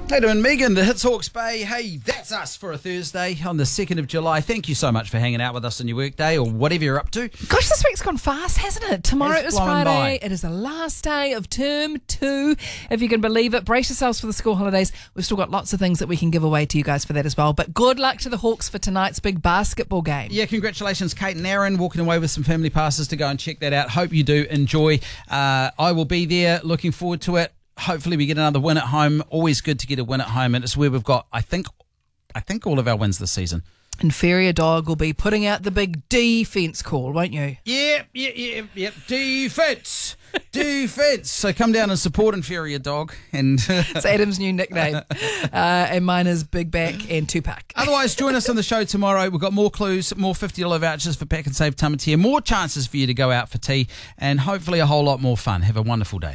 Hey doing, Megan, the Hits Hawke's Bay. Hey, that's us for a Thursday on the 2nd of July. Thank you so much for hanging out with us on your workday or whatever you're up to. Gosh, this week's gone fast, hasn't it? Tomorrow It's is blown Friday. by. It is the last day of term 2, if you can believe it. Brace yourselves for the school holidays. We've still got lots of things that we can give away to you guys for that as well. But good luck to the Hawks for tonight's big basketball game. Yeah, congratulations, Kate and Aaron, walking away with some family passes to go and check that out. Hope you do enjoy. I will be there, looking forward to it. Hopefully we get another win at home. Always good to get a win at home, and it's where we've got, I think all of our wins this season. Inferior Dog will be putting out the big defence call, won't you? Yep. Defence. So come down and support Inferior Dog. And It's Adam's new nickname. And mine is Big Back and Tupac. otherwise, join us on the show tomorrow. We've got more clues, more $50 vouchers for Pack and Save Tamatea, more chances for you to go out for tea, and hopefully a whole lot more fun. Have a wonderful day.